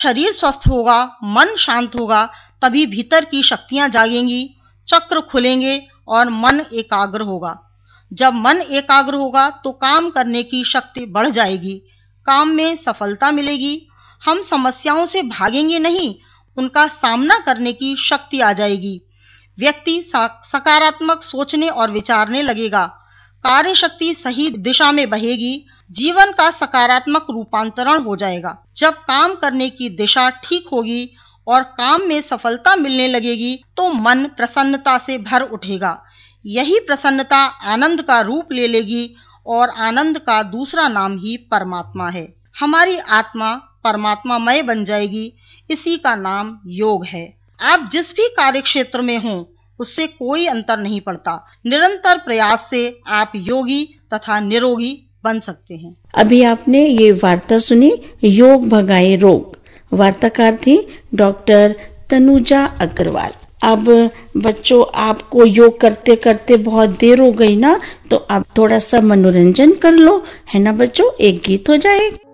शरीर स्वस्थ होगा, मन शांत होगा, तभी भीतर की शक्तियां जागेंगी, चक्र खुलेंगे और मन एकाग्र होगा। जब मन एकाग्र होगा तो काम करने की शक्ति बढ़ जाएगी, काम में सफलता मिलेगी। हम समस्याओं से भागेंगे नहीं, उनका सामना करने की शक्ति आ जाएगी। व्यक्ति सकारात्मक सोचने और विचारने लगेगा, कार्य शक्ति सही दिशा में बहेगी, जीवन का सकारात्मक रूपांतरण हो जाएगा। जब काम करने की दिशा ठीक होगी और काम में सफलता मिलने लगेगी तो मन प्रसन्नता से भर उठेगा। यही प्रसन्नता आनंद का रूप ले लेगी और आनंद का दूसरा नाम ही परमात्मा है। हमारी आत्मा परमात्मामय बन जाएगी, इसी का नाम योग है। आप जिस भी कार्य क्षेत्र में हों, उससे कोई अंतर नहीं पड़ता। निरंतर प्रयास से आप योगी तथा निरोगी बन सकते हैं। अभी आपने ये वार्ता सुनी, योग भगाए रोग। वार्ताकार थी डॉक्टर तनुजा अग्रवाल। अब बच्चों, आपको योग करते करते बहुत देर हो गई ना, तो आप थोड़ा सा मनोरंजन कर लो, है ना बच्चों। एक गीत हो जाए।